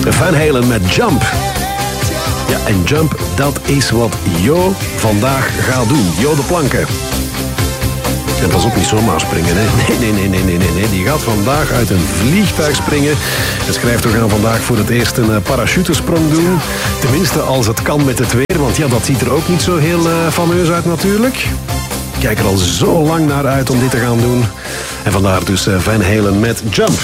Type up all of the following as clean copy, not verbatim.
Van Halen met Jump. Ja, en Jump, dat is wat Jo vandaag gaat doen. Jo de Planken. En pas op, niet zomaar springen, hè. Nee. Die gaat vandaag uit een vliegtuig springen. En schrijft we gaan vandaag voor het eerst een parachutesprong doen. Tenminste, als het kan met het weer. Want ja, dat ziet er ook niet zo heel fameus uit natuurlijk. Ik kijk er al zo lang naar uit om dit te gaan doen. En vandaar dus Van Halen met Jump.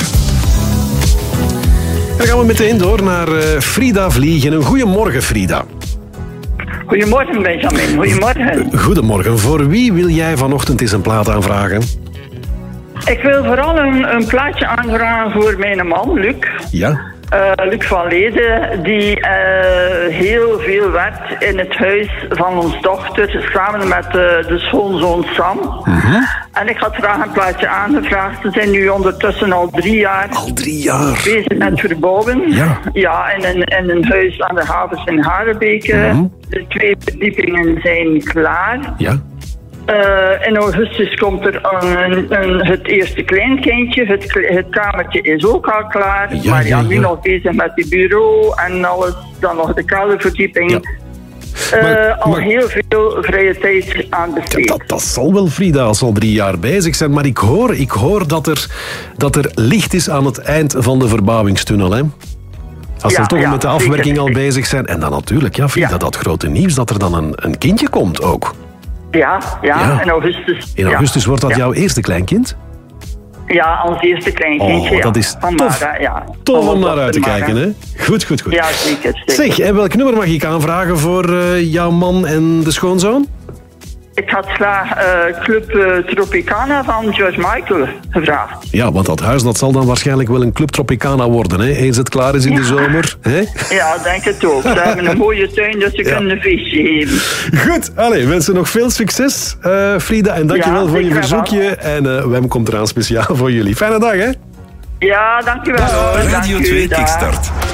En dan gaan we meteen door naar Frida Vliegen. Een goeiemorgen, Frida. Goedemorgen, Benjamin. Goedemorgen. Goedemorgen. Voor wie wil jij vanochtend eens een plaat aanvragen? Ik wil vooral een plaatje aanvragen voor mijn man, Luc. Ja. Luc van Leden, die heel veel werkt in het huis van ons dochter, samen met de schoonzoon Sam. Uh-huh. En ik had graag een plaatje aangevraagd. Ze zijn nu ondertussen al 3 jaar... Al 3 jaar? ...bezig met verbouwen. Ja. Ja, in een huis aan de havens in Harebeke. Uh-huh. De 2 verdiepingen zijn klaar. Ja. In augustus komt er het eerste kleinkindje. Het kamertje is ook al klaar. Ja, maar nu nog bezig met het bureau en alles. Dan nog de kelderverdieping. Ja. Al heel veel vrije tijd aan besteed. Ja, dat zal wel, Frida, als ze al 3 jaar bezig zijn. Maar ik hoor dat er licht is aan het eind van de verbouwingstunnel, hè? Als ze toch met de afwerking al bezig zijn. En dan natuurlijk, Frida, dat grote nieuws dat er dan een kindje komt ook. Ja, in augustus. In augustus wordt dat jouw eerste kleinkind? Ja, ons eerste kleinkindje. Dat is tof. Tof om naar uit te kijken, hè? Goed. Ja, zeker. Zeg, en welk nummer mag ik aanvragen voor jouw man en de schoonzoon? Ik had graag Club Tropicana van George Michael gevraagd. Ja, want dat huis dat zal dan waarschijnlijk wel een Club Tropicana worden, hè? Eens het klaar is in de zomer. Hè? Ja, denk het ook. Ze hebben een mooie tuin, dus ze kunnen een feestje geven. Goed, allee, wensen nog veel succes, Frida. En dankjewel voor je verzoekje. En Wem komt eraan speciaal voor jullie. Fijne dag, hè? Ja, dankjewel. Radio 2 Kickstart.